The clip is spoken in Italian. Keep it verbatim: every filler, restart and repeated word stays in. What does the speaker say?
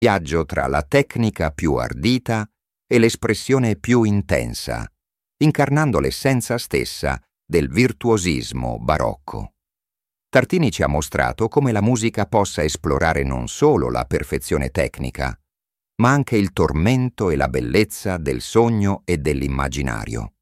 Viaggio tra la tecnica più ardita e l'espressione più intensa, incarnando l'essenza stessa del virtuosismo barocco. Tartini ci ha mostrato come la musica possa esplorare non solo la perfezione tecnica, ma anche il tormento e la bellezza del sogno e dell'immaginario.